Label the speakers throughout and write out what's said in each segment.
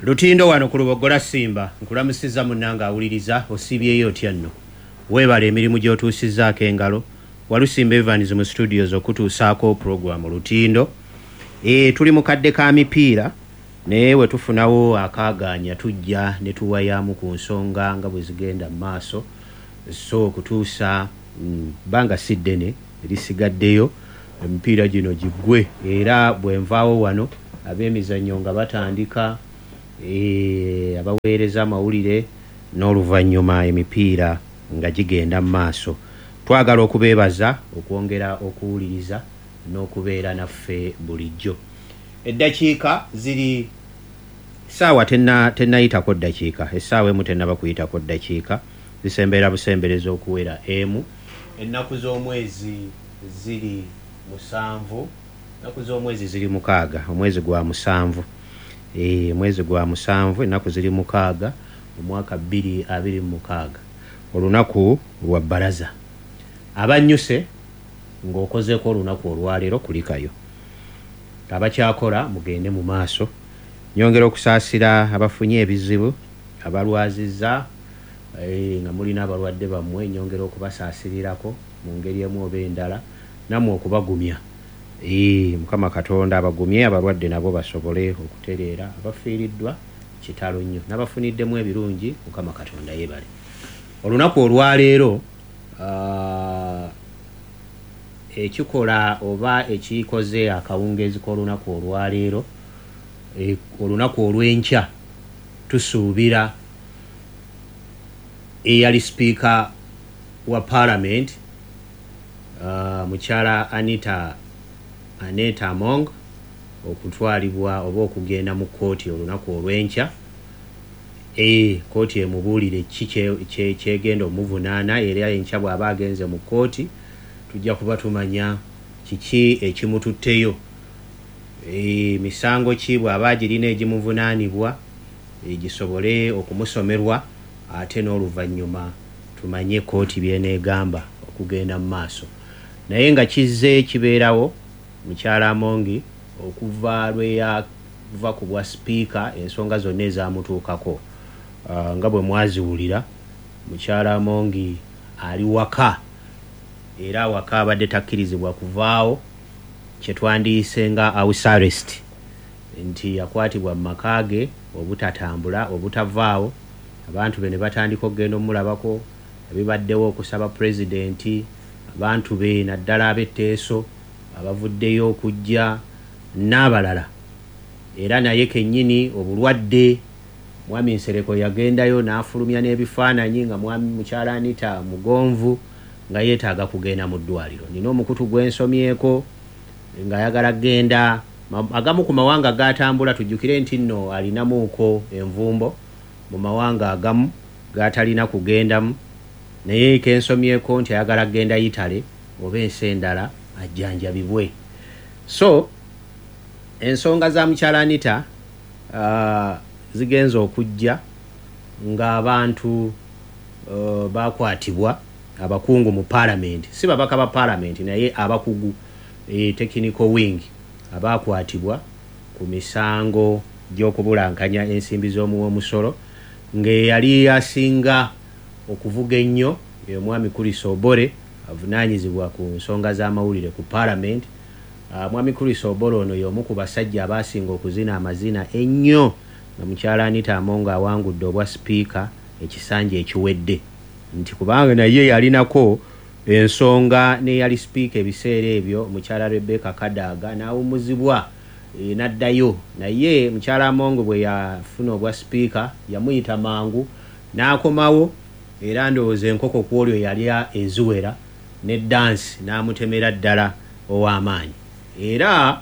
Speaker 1: Lutindo wano ku Lubogola Simba nkulamusiza munnanga awuliriza osibyeyo otya nno weebala emirimu gy'otuusizzaako engalo Walusimba Evans mu studios okutuusaako program Lutindo tuli mu kadde ka mipiira naye we tufunawo akaaganya tujja ne tuwayamu ku nsonga nga bwe zigenda mu maaso so okutuusa banga siddene erisigaddeyo emipiira gino giggwe era bwe nvaawo wano ab'emizannyo nga batandika abaweereza amawulire n'oluvannyuma emipiira nga gigenda mu maaso twagala okubeebaza okwongera okuwuliriza n'okubeera naffe bulijjo eddakiika ziri saawa tennayitako ddakiika essaawa emu tennaba kuyitako ddakiika zisembeera busembereza okuwera emu ennaku z'omwezi ziri 7 ennaku z'omwezi ziri 6 omwezi gwa 7 mwezi gwa 7 ennaku ziri 6 omwaka 2026 olunaku lwa bbalaza abanyuse ng'okozeeko olunaku olwaleero kulikayo abakyakola mugende mu maaso nyongera okusaasira abafunye ebizibu abalwazizza nga mulina abalwadde bammwe nyongera okubasaasirirako mu ngeri emu oba endala namwe okubagumya Mukama Katonda abagumye abalwadde nabo basobole okutereera abafiiriddwa kitalo nnyo n'abafuniddemu ebirungi Mukama Katonda yeebale olunaku olwaleero ekikola oba ekikoze akawungeezi k'olunaku olwaleero olunaku olw'enkya tusuubira eyali sipiika wa Parliament mukyala Anita Among okutwalibwa oba okugenda mu kkooti olunaku olw'enkya kkooti emubuulire kyegenda omuvunaana era enkya bw'aba agenze mu kkooti tujja kuba tumanya kiki ekimututteyo misango ki bw'aba girina egimuvunaanibwa gisobole okumusomerwa ate n'oluvannyuma tumanye kkooti byeneegamba okugenda mu maaso naye nga kizze kibeerawo mukyala Amongi okuva lweyava ku bwa sipiika ensonga zonna ezaamutuukako nga bwe mwaziwulira mukyala Amongi ali waka era waka abadde takkirizibwa kuvaawo kyetwandiyise nga house arrest nti yakwatibwa mu maka ge obutatambula obutavaawo abantu be ne batandika okugenda omulabako ebibaddewo okusaba pulezidenti abantu be naddala ab'etteeso abavuddeyo okujja n'abalala era naye kennyini obulwadde mwami Nsereko yagendayo n'afulumya n'ebifaananyi nga mwami mukyala Anita mugonvu nga yeetaaga kugenda mu ddwaliro nina omukutu gw'ensomyeko nga ayagala genda agamu ku mawanga gatambula tujjukire nti nno alinamuuko envumbo mu mawanga agamu gatalina kugendamu naye kensomyeko nti ayagala genda Italy oba ensi endala ajjanjabibwe so ensonga za mukyala Anita zigenza okujja ng'abantu bakwatibwa abakungu mu Parliament si babaka ba Parliament naye abakugu technical wing abakwatibwa ku misango gy'okubulankanya ensimbi z'omuwomusolo ng'eyali asinga okuvuga ennyo omwami Kuriso Obore avunaanyizibwa ku nsonga z'amawulire ku Parliament mwami Kuriso Obore ono y'omu ku basajja abaasinga okuzina amazina ennyo nga mukyala Anita Among awangudde obwa sipiika ekisanja ekiwedde nti kubanga naye yalinako ensonga n'eyali sipiika ebiseera ebyo mukyala Rebecca Kadaga n'awumuzibwa n'addayo naye mukyala Among bwe yafuna obwa sipiika yamuyita mangu n'akomawo era ndowooza enkoko ku olyo yali eziwera ne dansi n'amutemera ddala ow'amaanyi era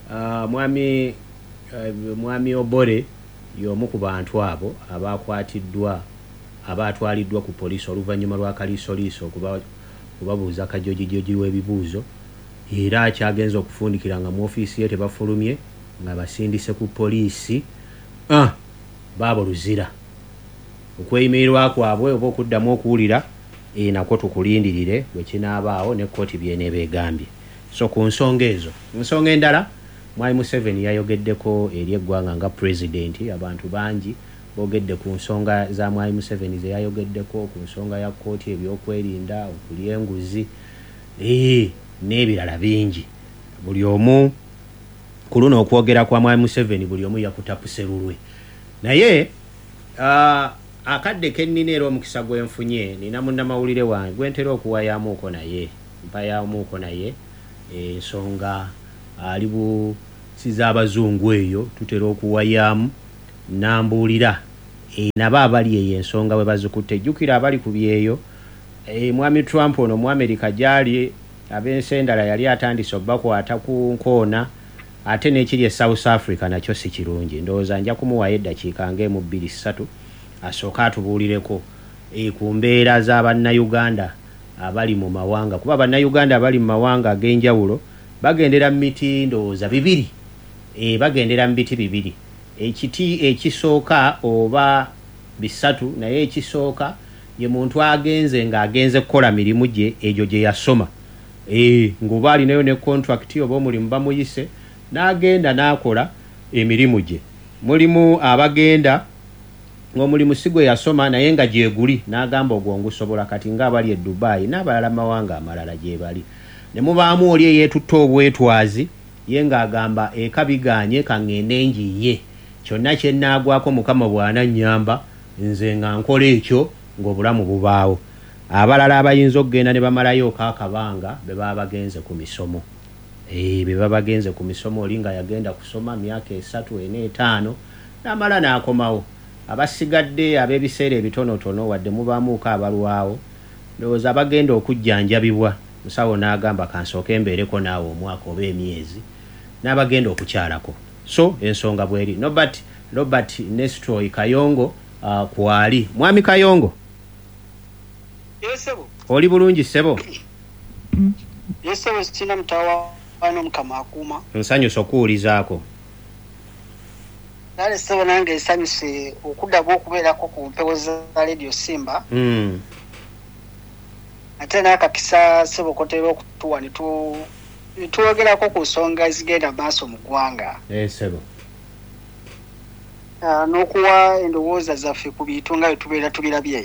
Speaker 1: mwami Obore y'omu ku bantu abo abakwatiddwa abatwaliddwa ku poliisi oluvannyuma lwa kaliisoliiso kubabuuza kajojijoji w'ebibuuzo era kyagenza okufundikira nga mu ofiisi ye tebafulumye nga basindise ku poliisi baabo luzira okweyimirwa kwabwe oba okuddamu okuwulira nakwo tukulindirire bwe kinaabaawo ne kkooti byeneeba egambye so ku nsonga ezo ensonga endala Mwai Museveni yayogeddeko eri eggwanga nga president, abantu bangi bogedde ku nsonga za Mwai Museveni ze yayogeddeko, ku nsonga ya kkooti ebyokwerinda, okulya enguzi n'ebirala bingi. Buli omu ku luno okwogera kwa Mwai Museveni buli omu yakutapuse lulwe. Naye akadde kennina era omukisa gwenfunye nina munnamawulire wange gwentera okuwayamuuko naye mpayamuuko naye ensonga ali busiza abazungu eyo tutera okuwayamu nambuulira nabo abali eyo ensonga bwe bazikutte. Jjukira abali ku byeyo mwami Trump ono mu America gyali abensi endala yali atandise obbakwata ku nkoona, ate n'ekiri e South Africa nakyo si kirungi. Ndowooza nja kumuwayo eddakiika ng'emu 2-3 asooka atubuulireko ku mbeera z'Abannayuganda abali mu mawanga, kuba Abannayuganda abali mu mawanga ag'enjawulo bagendera mu miti ndowooza 2, bagendera mu biti 2. Ekiti ekisooka oba 3, naye ekisooka ye muntu agenze ng'agenze kukola mirimu gye egyo gye yasoma, ng'oba alinayo ne contract oba omulimu bamuyise n'agenda n'akola emirimu gye. Mulimu abagenda ng'omulimu si gwe yasoma naye nga gyeguli n'agamba ogwo ngusobola, kati ng'abali e Dubai n'abalala mawanga amalala gye bali. Ne mubaamu oli eyeetutta obwetwazi ye ng'agamba ekabiganye kaŋŋende njiye, kyonna kye nnaagwako Mukama bw'anannyamba nze nga nkola ekyo ng'obulamu bubaawo. Abalala abayinza okugenda ne bamalayo akabanga be baba bagenze ku misomo, be baba bagenze ku misomo, oli nga yagenda kusoma myaka 3, 4, 5 n'amala n'akomawo. Abasigadde ab'ebiseera ebitonotono wadde mubaamuuko abalwawo ndowooza abagenda okujjanjabibwa, musawo n'agamba kansooke mbeereko naawe omwaka oba emyezi, n'abagenda okukyalako. So ensonga bweri. Robert Nestroy Kayongo kwali. Mwami Kayongo.
Speaker 2: Yes, sebo.
Speaker 1: Oli bulungi sebo?
Speaker 2: Yes, sebo, sina mtawa wano Mukama akuuma.
Speaker 1: Nsanyusa okuwulizaako.
Speaker 2: Nale sebo nange nsanyuse okuddamu okubeerako ku mpewo za Radio Simba. Ate n'akakisa sebo kotera okutuwa nitwogerako ku nsonga ezigenda maaso mu ggwanga.
Speaker 1: Sebo.
Speaker 2: N'okuwa endowooza zaffe ku bintu nga bwe tubeera tubirabye.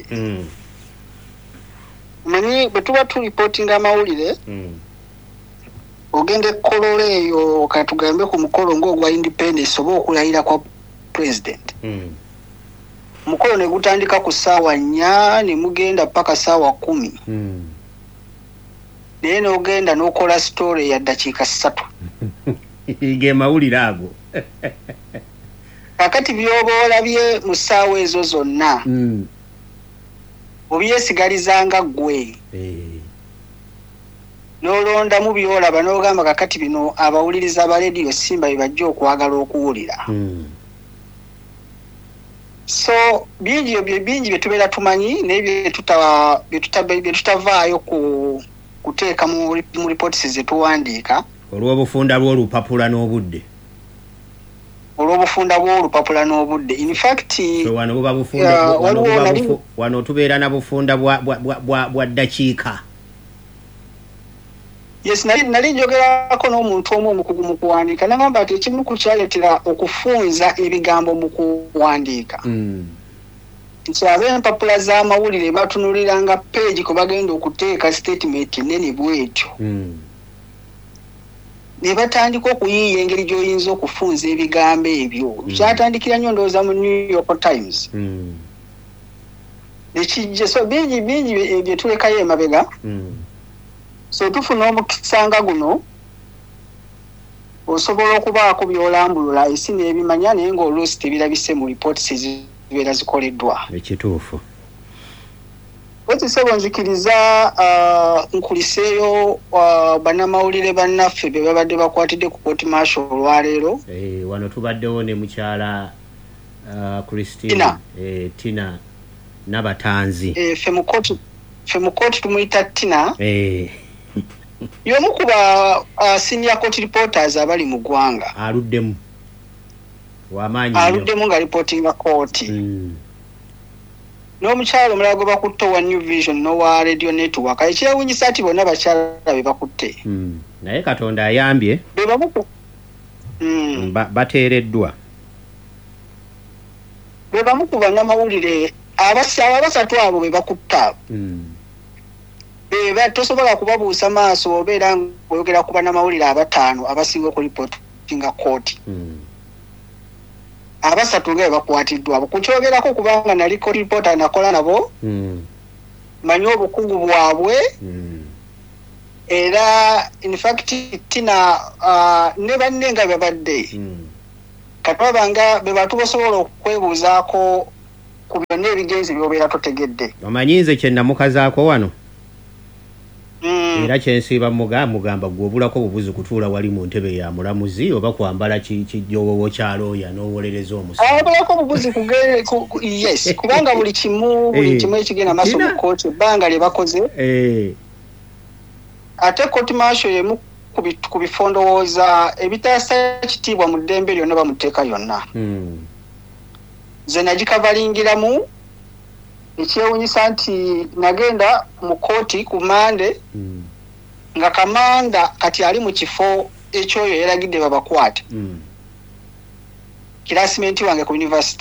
Speaker 2: Manyi bwe tuba tulipootinga amawulire, ogenda ekkololo eyo katugambe ku mukolo ng'ogwa independence oba okulayira kwa president. Mukolo ne gutandika ku ssaawa 4 ne mugenda paka ssaawa 10. Naye n'ogenda n'okola story ya ddakiika 3.
Speaker 1: Ge mawulire ago.
Speaker 2: Kakati by'oba olabye mu ssaawa ezo zonna obyesigalizanga ggwe n'olondamu byolaba n'ogamba kakati bino abawuliriza aba Radio Simba bibajja okwagala okuwulira. So bingi bye tubeera tumanyi n'ebyo tutavaayo kuteeka mu reports ze tuwandiika
Speaker 1: olw'obufunda bw'olupapula n'obudde.
Speaker 2: In fact
Speaker 1: so wano buba wano tubeera na bufunda bwa ddakiika.
Speaker 2: Yes, nali njogerako n'omuntu omu omukugu mu kuwandiika n'agamba nti ekimu ku kyaleetera okufunza ebigambo mu kuwandiika nti ab'empapula z'amawulire batunuliranga page kwe bagenda okuteeka statement nene bwetyo ne batandika okuyiiya engeri gy'oyinza okufunza ebigambo ebyo. Kyatandikira nnyo ndowooza mu New York Times. Nekijje so bingi bye tulekayo emabega. So tufuna omukisa nga guno osobola okubaako by'olambulula esi n'ebimanya naye ng'oluusi tebirabise mu reports ezibeera zikoleddwa.
Speaker 1: Ekituufu.
Speaker 2: Wati sebo nzikiriza nkuliseeyo bannamawulire bannaffe be babadde bakwatidde ku court martial olwaleero.
Speaker 1: Wano tubaddewo ne mukyala Christine Tina Nabatanzi.
Speaker 2: Ffe mu court tumuyita Tina. Y'omu ku ba senior court reporters abali mu ggwanga.
Speaker 1: Aluddemu. Wamaanyi.
Speaker 2: Aluddemu nga reportinga court. N'omukyalo omulala gwe bakutte wa New Vision n'owa Radio Network ekyewuunyisa ati bonna bakyala be bakutte.
Speaker 1: Naye Katonda ayambye. bateereddwa
Speaker 2: bwe bamu ku bannamawulire abasatu abo be bakutta tosobola kubabuusa maaso obeera ng'oyogera ku bannamawulire abataano abasinga okulipootinga kooti abasatu nga bakwatiddwa kukyogerako kubanga nali ripoota nakola nabo manyi obukugu bwabwe era in fact tina ne banne nga babadde katwabanga be batu basobola okwebuuzaako ku byonna ebigenzi byobeera totegedde
Speaker 1: omanyize kye namukazaako wano era kyensiiba mugamba gw'obulako obubuzi kutuula wali mu ntebe ya mulamuzi oba kwambala kijjowowo kya looya n'owolereza omusango
Speaker 2: obulako obubuzi yes kubanga buli kimu ekigenda maaso mu kooti ebbanga lye bakoze ate kooti maasho yemu ku bifo ndowooza ebitaasa kitiibwa mu ddembe lyonna bamuteeka yonna nze nagikavalingiramu ekyewunyisa nti nagenda mu kooti ku mande nga kamanda kati ali mu kifo ekyoyo yeragidde babakwate kirasimenti wange ku university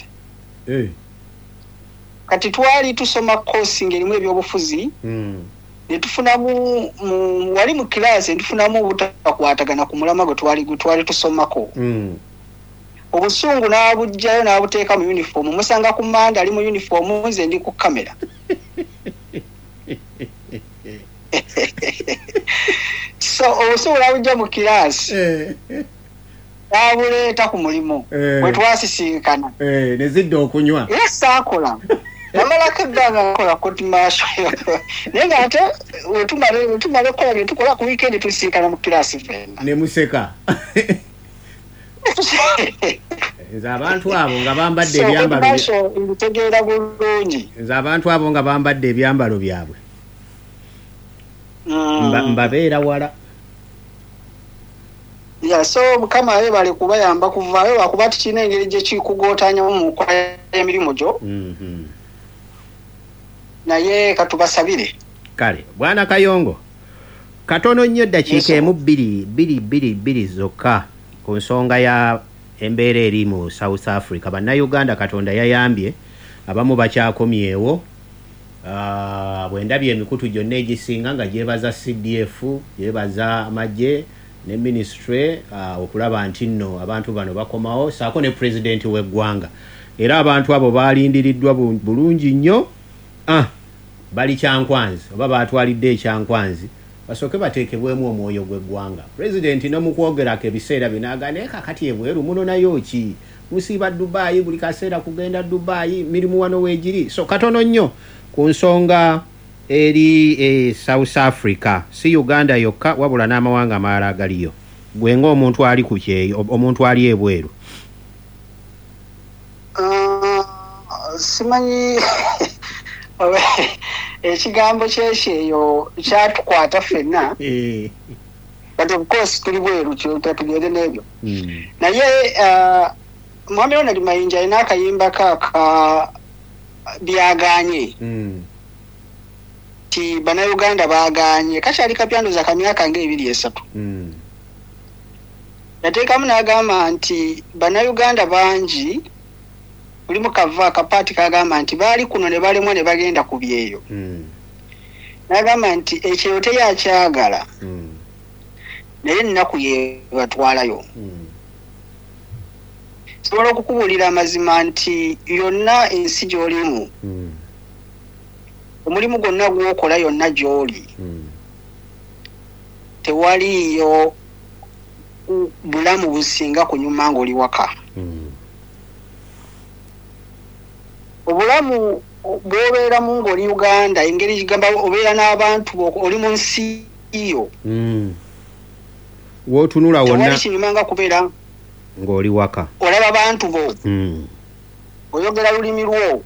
Speaker 2: kati twali tusoma kosi ngerimu ebyobufuzi netufunamu wali mu kilaasi netufunamu obutakwatagana ku mulama gwe twali tusomako obusungu n'abujjayo n'abuteeka mu uniform musanga ku manda ali mu uniform nze ndi ku kamera so obusungu n'abujja mu kilaasi n'abuleeta ku mulimu bwe twasisinkana
Speaker 1: ne zidda okunywa
Speaker 2: era saakola namalako ebbanga nkola kooti maasho naye nga ate wetumale kola bye tukola ku weekend tusisinkana mu kilaasi fenna
Speaker 1: ne museka nze abantu abo nga bambadde ebyambalo
Speaker 2: bitegeera bulungi
Speaker 1: nze abantu abo nga bambadde ebyambalo byabwe mbabeera wala
Speaker 2: so mukama ayebale kubayamba kuvaayo lwakuba tikirina engeri gye kikugootanyamu mu nkola y'emirimu gyo naye katubasabire
Speaker 1: kale bwana Kayongo katono nnyo eddakiika emu bbiri zokka ku nsonga ya embeera eri mu South Africa. Bannayuganda Katonda yayambye abamu bakyakomyewo bwe ndabye emikutu gyonna egisinga nga gyebaza CDF gyebaza amagye ne ministry okulaba nti nno abantu bano bakomawo saako ne president w'eggwanga era abantu abo balindiriddwa bulungi nnyo bali kyankwanzi oba batwalidde ekyankwanzi basooke bateekebwemu omwoyo gw'eggwanga. President n'omukwogerako ebiseera binagane kakati ebweru muno nayo ki musiiba Dubai buli kaseera kugenda Dubai mirimu wano weegiri. So katono nnyo ku nsonga eri South Africa si Uganda yokka wabula n'amawanga amalala agaliyo. Gwe ng'omuntu ali ku kyeyo omuntu ali ebweru
Speaker 2: simanyi ekigambo kyekyeyo kyatukwata ffenna but of course tuli bweru kyotugende n'ebyo naye mwami Ronald Mayinja alina akayimba kaka byaganye ti bannayuganda baganye kakyali kapyanduza kamyaka nga 2-3 yateekamu n'agamba nti bannayuganda bangi buli mukava akapaati kagamba nti baali kuno ne balemwa ne bagenda ku byeyo n'agamba nti ekyeyo teyakyagala naye ennaku ye batwalayo sobola okukubuulira amazima nti yonna ensi gy'olimu omulimu gwonna gw'okola yonna gy'oli tewaliyo bulamu businga kunyuma ng'oli waka obulamu bw'obeeramu ng'oli Uganda engeri gigamba obeera n'abantu oli mu nsi yo
Speaker 1: wootunula wonna
Speaker 2: tewali kinyuma nga kubeera
Speaker 1: ng'oli waka
Speaker 2: olaba bantu bo oyogera lulimi lwo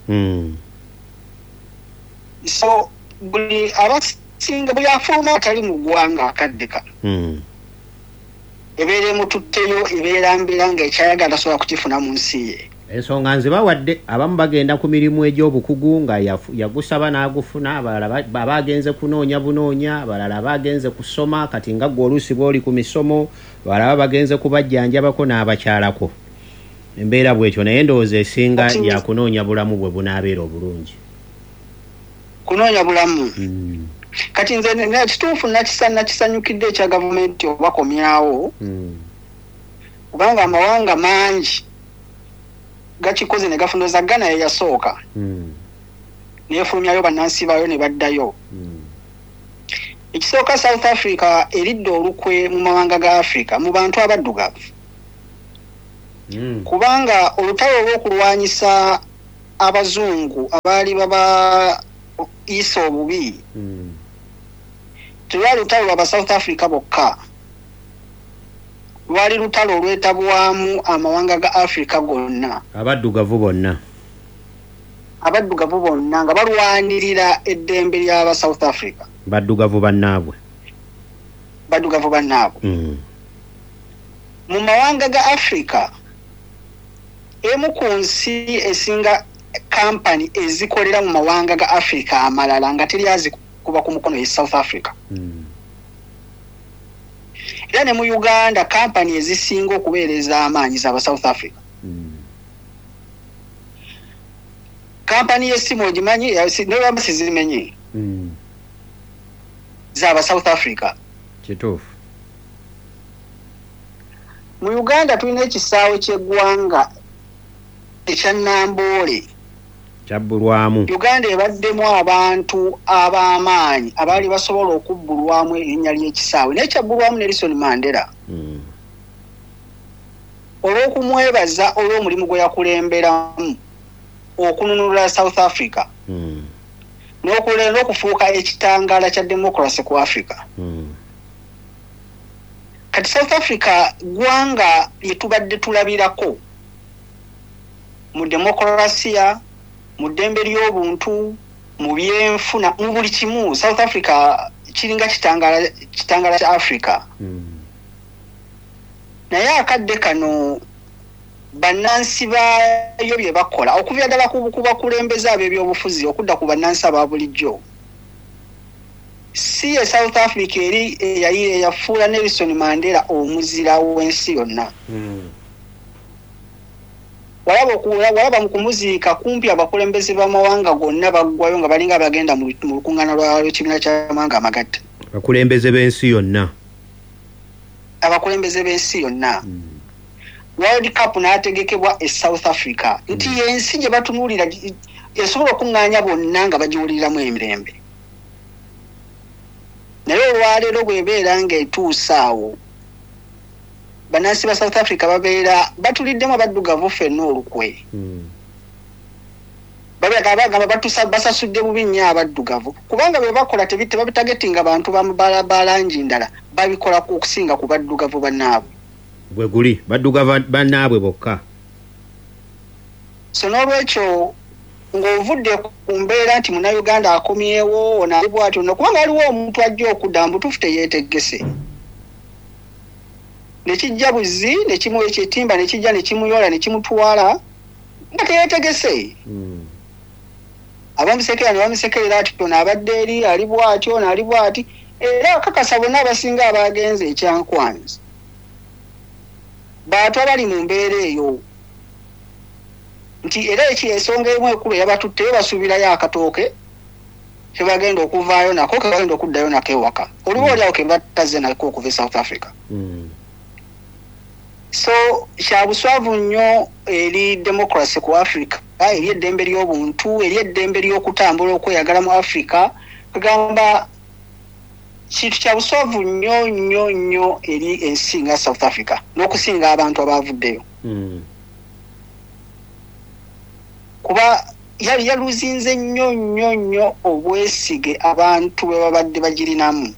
Speaker 2: so buli abasinga buli afuluma atali mu ggwanga akaddeka ebeera emututteyo ebeera mbeera nga ekyayagala tasobola kukifuna mu nsi ye
Speaker 1: ensonga nzibawadde abamu bagenda ku mirimu egy'obukugu nga yagusaba n'agufuna, abalala bagenze kunoonya bunoonya, abalala bagenze kusoma kati nga gwe oluusi bw'oli ku misomo, abalala bagenze kubajjanjabako n'abakyalako. Embeera bw'ekyo naye ndowooza esinga yakunoonya bulamu bwe bunaabeera obulungi.
Speaker 2: Kunoonya bulamu. Kati nze kituufu nakisanyukidde ekya gavumenti obakomyawo kubanga amawanga mangi gakikoze ne gafunoza Ghana ye yasooka nefulumyayo bannansi baayo ne baddayo. Ekisooka South Africa eridde olukwe mu mawanga ga Africa mu bantu abaddugavu kubanga olutalo olw'okulwanyisa abazungu abaali baba isa obubi tulwali lutalo lwa South Africa bokka, lwali lutalo olwetabwamu amawanga ga Africa gonna,
Speaker 1: abaddugavu bonna
Speaker 2: nga balwanirira eddembe ly'aba South Africa.
Speaker 1: baddugavu bannaabwe
Speaker 2: mu mawanga ga Africa emu ku nsi esinga kampani ezikolera mu mawanga ga Africa amalala nga teryazi kuba ku mukono South Africa. Era ne mu Uganda kampani ezisinga okubeereza amaanyi z'aba South Africa. Kampani y'essimu ogimanyi n'obamba sizimenye z'aba South Africa.
Speaker 1: Kituufu.
Speaker 2: Mu Uganda tulina ekisaawe ky'eggwanga ekya Namboole.
Speaker 1: Kyabbulwamu.
Speaker 2: Uganda ebaddemu abantu ab'amaanyi abaali basobola okubbulwamu erinnya ly'ekisaawe naye kyabbulwamu Nelson Mandela olw'okumwebaza olw'omulimu gwe yakulemberamu okununula South Africa n'okufuuka ekitangaala kya democracy ku Africa. Kati South Africa ggwanga lye tubadde tulabirako mu demokrasiya, mu ddembe ly'obuntu, mu byenfuna, mu buli kimu. South Africa kiringa kitangaala kya Africa. Naye akadde kano bannansi baayo bye bakola okuvya ddala ku bakulembeze ab'ebyobufuzi okudda ku bannansi aba bulijjo. Si ye South Africa eri eyafuula Nelson Mandela omuzira w'ensi yonna. Walaba mu kumuziika kumpi abakulembeze b'amawanga gonna baggwayo nga balinga bagenda mu lukuŋŋaana lw'ekibiina ky'amawanga amagatte.
Speaker 1: Abakulembeze b'ensi yonna. World Cup n'ategekebwa e South Africa nti yensi gye batunuulira esobola okuŋŋaanya bonna nga bagiwuliramu emirembe. Naye olwaleero bw'ebeera ng'etuuse awo bannansi ba South Africa babeera batuliddemu abaddugavu ffenna olukwe. Bagamba basasudde bubi nnyo abaddugavu kubanga bye bakola tebabitagetinga bantu balangi ndala, babikola okusinga ku baddugavu bannaabwe. Bwe guli baddugavu bannaabwe bokka.
Speaker 2: So n'olwekyo ng'ovudde ku mbeera nti Munnayuganda akomyewo onali bw'atyo kubanga waliwo omuntu ajja okudda mbutuufu teyeetegese. Ne kijja buzi ne kimuwa ekyetimba ne kijja ne kimuyola ne kimutwala nga teyeetegese. Abamusekerera ne bamusekerera ati ono abadde eri ali bw'atyo n'ali bw'ati era akakasa bonna abasinga abagenze ekyankwanzi. Bantu abali mu mbeera eyo nti era ensonga emu ekulu eyabatutte basuubirayo akatooke kebagenda okuvaayo nako kebagenda okuddayo nako ewaka. Oliwo oliawo ke bataze nako okuva e South Africa. So kya buswavu nnyo eri democracy ku Africa, eri eddembe ly'obuntu, eri eddembe ly'okutambula okweyagala mu Africa. Kugamba kintu kya buswavu nnyo eri ensi nga South Africa n'okusinga abantu abaavuddeyo. Kuba yaluzinze nnyo obwesige abantu bwe babadde bagirinamu.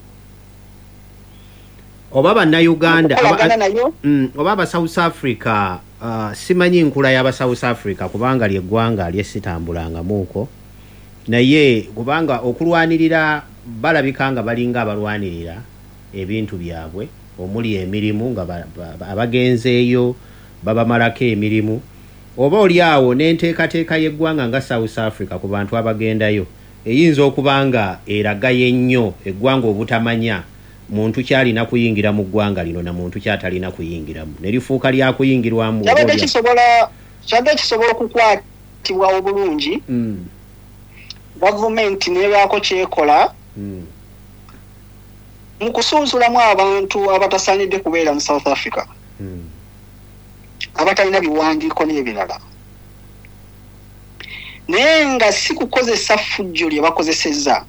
Speaker 1: Oba bannayuganda oba aba South Africa simanyi nkula y'aba South Africa kubanga ly'eggwanga lyesitaambulangamuuko, naye kubanga okulwanirira balabika nga balinga abalwanirira ebintu byabwe omuli emirimu nga abagenzeeyo babamalako emirimu oba oli awo n'enteekateeka y'eggwanga nga South Africa ku bantu abagendayo eyinza okubanga eragaye ennyo eggwanga obutamanya muntu kyalina kuyingira mu ggwanga lino na muntu kyatalina kuyingiramu ne lifuuka lya kuyingirwamu
Speaker 2: kyabadde kisobola okukwatibwa obulungi gavumenti n'ebaako kyekola mu kusunzulamu abantu abatasaanidde kubeera mu South Africa abatalina biwandiiko n'ebirala naye nga si kukozesa fujjo lye bakozesezza.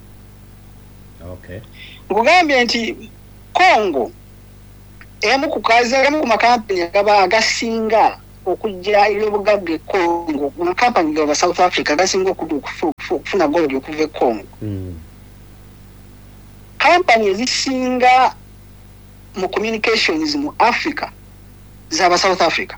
Speaker 2: Nkugambye nti Congo emu ku makampani agasinga okujja eri obugagga e Congo, makampani gava South Africa agasinga okufuna gold okuva e Congo. Kampani ezisinga mu communications mu Africa zaba South Africa.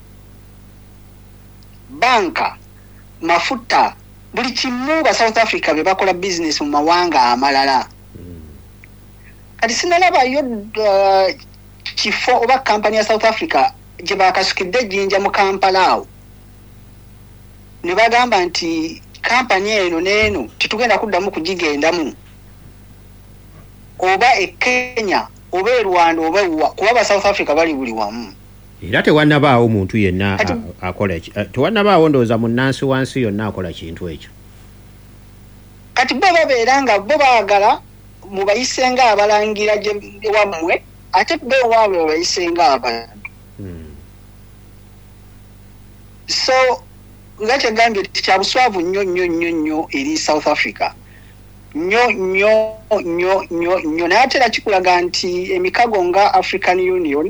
Speaker 2: Banka, mafuta, buli kimu ba South Africa be bakola business mu mawanga amalala. Kati sinalabayo kifo oba kampani ya South Africa gye bakasukidde jinja mu Kampala awo ne bagamba nti kampani eno n'eno tetugenda kuddamu kugigendamu oba e Kenya oba e Rwanda oba kuba ba South Africa bali buli wamu.
Speaker 1: Era tewannabaawo muntu yenna akola tewannabaawo ndowooza munnansi wansi yonna akola kintu ekyo.
Speaker 2: Kati bo babeera nga bo baagala mu bayisenga abalangira gye wammwe ate bo waabwe bayisenga abantu. So nga kyegambye kya buswavu nnyo eri South Africa nnyo naye ate era kikulaga nti emikago nga African Union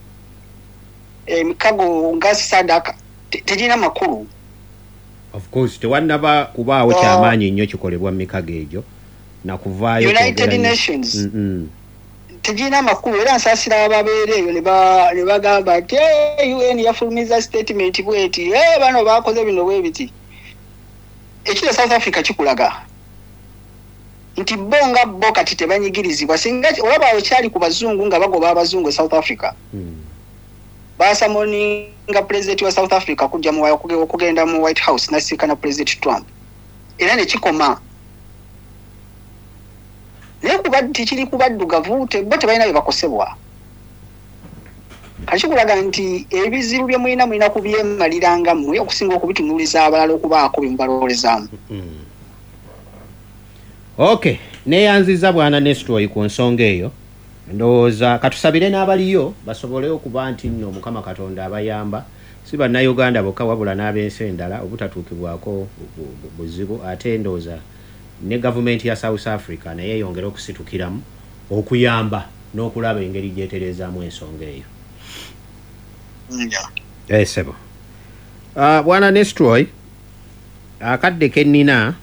Speaker 2: emikago nga SADC tegina makulu.
Speaker 1: Of course tewannaba kubaawo kyamaanyi nnyo kikolebwa mu mikago egyo na kuvaayo
Speaker 2: United Nations tegina makulu era nsaasira ababeera eyo ne bagamba nti UN yafulumiza statement bweti bano bakoze bino bwe biti. Ekira South Africa kikulaga nti bonga bo kati tebanyigirizibwa singa olaba kyali ku bazungu nga bagoba abazungu e South Africa. Basamoninga president wa South Africa kujja mu okugenda mu White House nasikana President Trump. Era ne kikoma. Naye kubadde kiri kubaddugavu bo tebalina bye bakosebwa. Kachikulaga nti ebizibu bye mulina kubyemaliranga mmwe okusinga okubitunuuliza abalala okubaako bimbalolezaamu.
Speaker 1: Okay, neyanziza bwana Nestroy ku nsonga eyo. Ndowooza katusabire n'abaliyo basobole okuba nti nno Mukama Katonda abayamba si bannayuganda bokka wabula n'ab'ensi endala obutatuukibwako buzibu ate ndowooza ne gavumenti ya South Africa naye yongera okusitukiramu okuyamba n'okulaba engeri gyeterezaamu ensonga eyo. Sebo. Bwana Nestroy akadde kennina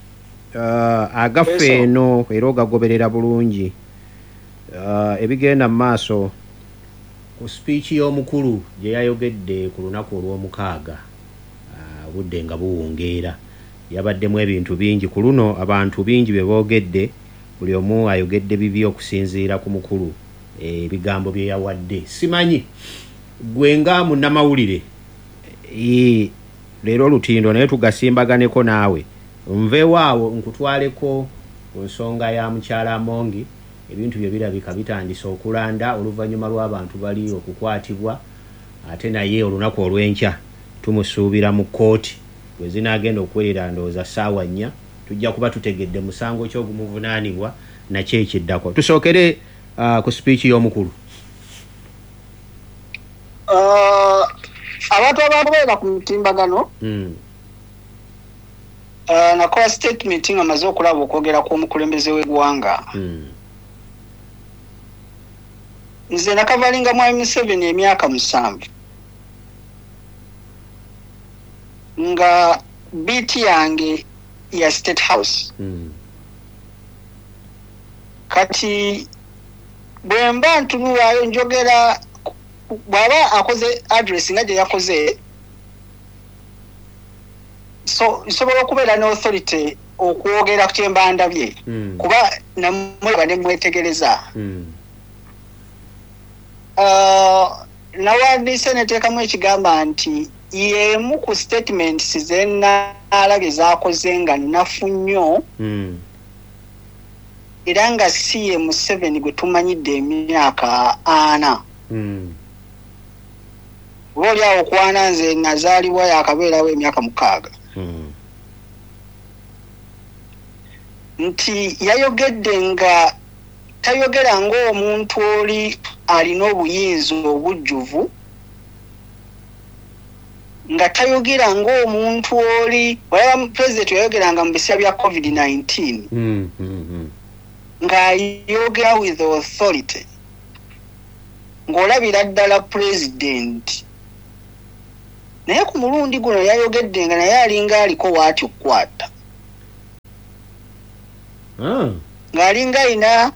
Speaker 1: agaffe eno era ogagoberera bulungi ebigenda mu maaso ku speech y'omukulu gye yayogedde ku lunaku olw'omukaaga obudde nga buwungeera yabaddemu ebintu bingi ku luno abantu bingi be boogedde buli omu ayogedde bibi okusinziira ku mukulu ebigambo bye yawadde simanyi gwe nga munnamawulire leero olutindo naye tugasimbaganeko naawe nveewaawo nkutwaleko ku nsonga ya mukyala Amongi ebintu bye birabika bitandise okulanda oluvannyuma lw'abantu bali okukwatibwa ate naye olunaku olw'enkya tumusuubira mu kkooti bwe zinaagenda okuwerera ndowooza ssaawa 4 tujja kuba tutegedde musango ky'ogumuvunaanibwa nakyo ekiddako. Tusookere ku speech y'omukulu.
Speaker 2: Abantu ababeera ku mutimbagano nakola statement nga maze okulaba okwogera kw'omukulembeze w'eggwanga. Nze nakavalinga mwami Museveni emyaka 7 nga biti yange ya State House. Kati bwemba ntunulwayo njogera bwaba akoze address nga gye yakoze so isobola okubeera ne authority okwogera ku kyembanda bye kuba namulaba ne mwetegereza. Nawadde neteekamu ekigamba nti yemu ku statements zenaalabye zaakoze nga nnafu nnyo era nga si ye Museveni gwe tumanyidde emyaka 4 olyawo okwana nze nazaalibwa yakabeerawo emyaka 6 nti yayogedde nga tayogera ng'omuntu oli alina obuyinza obujjuvu nga tayogera ng'omuntu oli walaba president yayogeranga mu biseera bya COVID-19 ng'ayogera with authority ng'olabira ddala president naye ku mulundi guno yayogedde nga naye alinga aliko waati okukwata ng'alinga ayina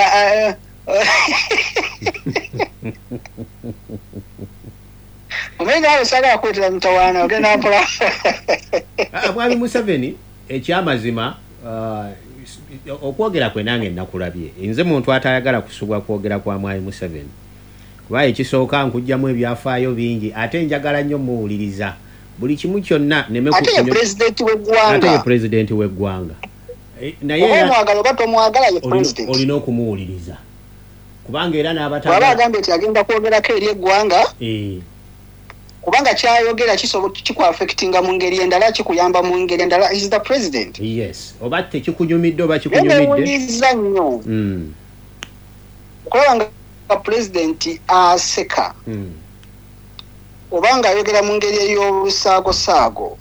Speaker 2: omenya abasagala kwetera mutawaana ogenda mpola
Speaker 1: Mwami Museveni ekyamazima okwogera kwe nange nakulabye nze muntu atayagala kusubwa kwogera kwa Mwami Museveni kuba ekisooka nkujjamu ebyafaayo bingi ate njagala nnyo muwuliriza buli kimu kyonna
Speaker 2: ate ye president
Speaker 1: w'eggwanga naye
Speaker 2: omwagala oba tomwagala ye president
Speaker 1: olina okumuwuliriza kubanga era
Speaker 2: n'abataba agambye nti agenda kwogerako eri eggwanga kubanga kyayogera kikwaffectinga mu ngeri endala kikuyamba mu ngeri endala is the president.
Speaker 1: Yes. Oba tekikunyumidde oba kikunyumidde.
Speaker 2: Nebuuliza nnyo. Okulaba nga president aseka. Oba nga ayogera mu ngeri ey'olusaago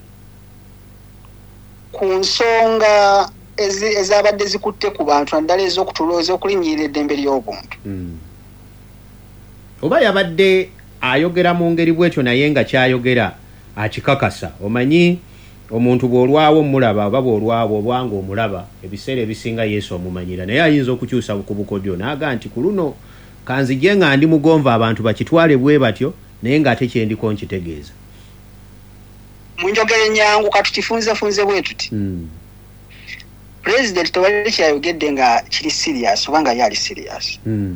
Speaker 2: ku nsonga ezabadde zikutte ku bantu naddala ez'okutulooza okulinnyirira eddembe ly'obuntu.
Speaker 1: Oba yabadde ayogera mu ngeri bwetyo naye nga kyayogera akikakasa. Omanyi omuntu bw'olwawo mulaba oba bw'olwawo obwanga omulaba ebiseera ebisinga Yesu omumanyira naye ayinza okukyusa ku bukodyo n'aga nti ku luno kanzije nga ndi mugonva abantu bakitwale bwe batyo naye ng'ate kye ndiko nkitegeeza.
Speaker 2: Mu njogera ennyangu katukifunzefunze bwe tuti. President tewali kyayogedde nga kiri serious oba nga yali serious.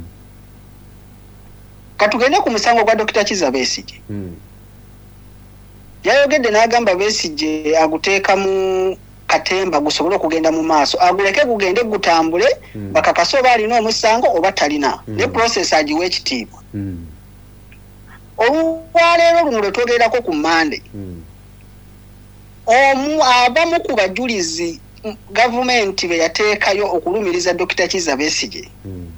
Speaker 2: Katugende ku musango gwa Dr. Kizza Besigye. Yayogedde n'agamba Besigye aguteeka mu katemba gusobole okugenda mu maaso aguleke gugende gutambule bakakasa oba alina omusango oba talina ne process agiwa ekitiibwa. Olwaleero luno lwe twogererako ku Monday abamu ku bajulizi gavumenti be yateekayo okulumiriza Dr. Kizza Besigye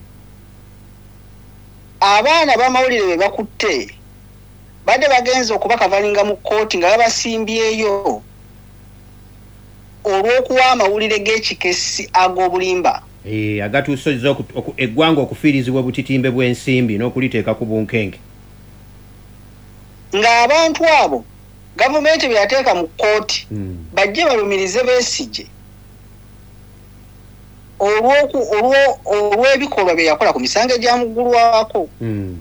Speaker 2: abaana b'amawulire be bakutte badde bagenze okubakavalinga mu kkooti nga babasimbyeyo olw'okuwa amawulire g'ekikesi ag'obulimba
Speaker 1: agatuusizza eggwanga okufiirizibwa butitimbe bw'ensimbi n'okuliteeka ku bunkenke
Speaker 2: ng'abantu abo gavumenti be yateeka mu kkooti bajje balumirize Besigye olw'ebikolwa bye yakola ku misango egyamuggulwako.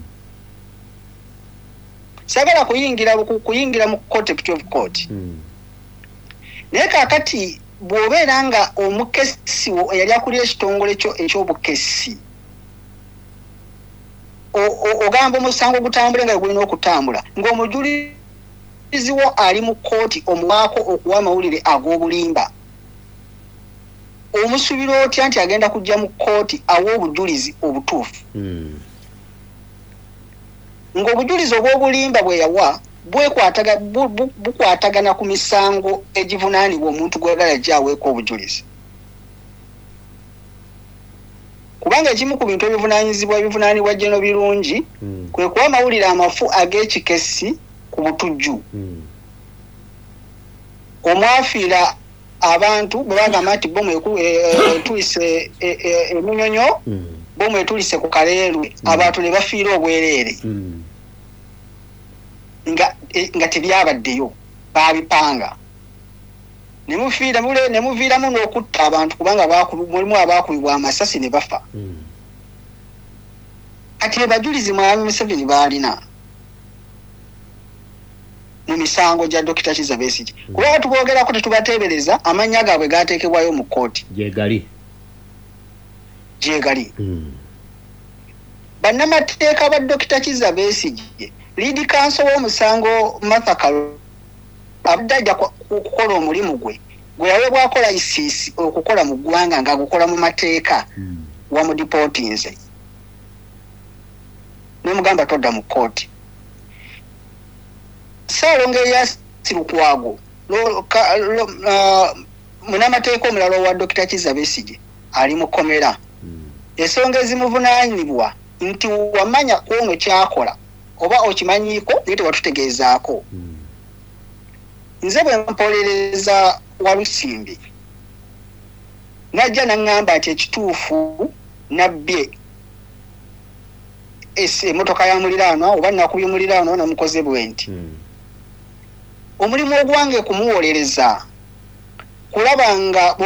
Speaker 2: Sagala kuyingira mu contempt of court. Naye kaakati bw'obeera nga omukesi yali akulira ekitongole kyo eky'obukesi ogamba omusango gutambule nga gulina okutambula ng'omujulizi wo ali mu kkooti omuwaako okuwa amawulire ag'obulimba omusubira otya nti agenda kujja mu kkooti awa obujulizi obutuufu ng'obujulizi obw'obulimba bwe yawa bukwatagana ku misango egivunaanibwa omuntu gwagala gyaweeka obujulizi kubanga ekimu ku bintu ebivunaanibwa Jeno Birungi kwe kuwa amawulire amafu ag'ekikesi ku butujju omwafiira abantu bwebagamba nti bomu etulise emunyonyo bomu etulise ku kaleerwe abantu ne bafiira obwereere nga tebyabaddeyo babipanga nemuviiramu n'okutta abantu kubanga mulimu abaakubibwa amasasi ne bafa kati bajulizi Mwami Museveni baalina mu misango gya Dr. Kizza Besigye kubanga tuboogerako tetubateebereza amannya gaabwe gaateekebwayo mu kkooti gyegali bannamateeka ba Dr. Kizza Besigye Lead counsel w'omusango Martha Karoli abadde kukola omulimu gwe yaweebwa akola ICC okukola mu ggwanga nga gukola mu mateeka wamudipotinze n'omugamba todda mu kkooti. Ssaalongo Lukwago munnamateeka omulala owa Dr. Kizza Besigye ali mu kkomera. Ensonga ezimuvunaanibwa nti wamanya kw'ono kyakola oba okimanyiiko naye tewatutegeezaako. Nze bwe mpolereza Walusimbi najja naŋŋamba nti ekituufu nabbye emmotoka ya muliraanwa oba nakubye muliraanwa namukoze bwe nti omulimu ogwange kumuwolereza kulaba nga